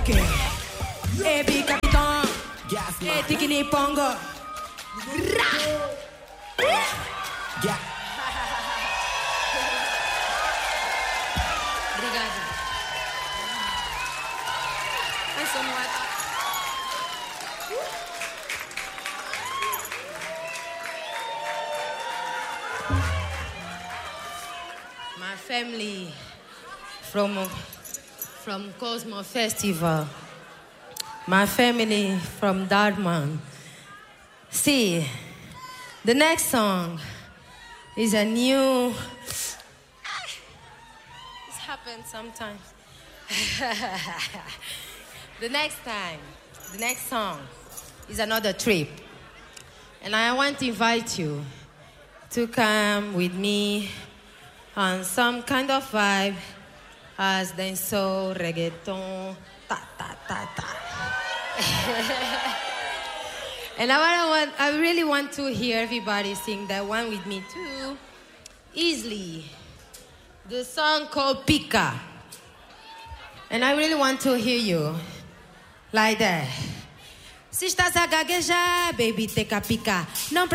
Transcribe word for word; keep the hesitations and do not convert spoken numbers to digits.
Okay. Ebi Capitan. E Tikini Pongo. Yeah. Obrigada. Mas eu não é. My family from from Cosmo Festival. My family from Dartmouth. See, the next song is a new. This happens sometimes. The next time, the next song is another trip. And I want to invite you to come with me on some kind of vibe as dancehall, reggaeton, ta ta ta ta. And I wanna want, I really want to hear everybody sing that one with me too, easily. The song called Pika. And I really want to hear you like that. Se estás a gaguejar, baby, take a pica. Não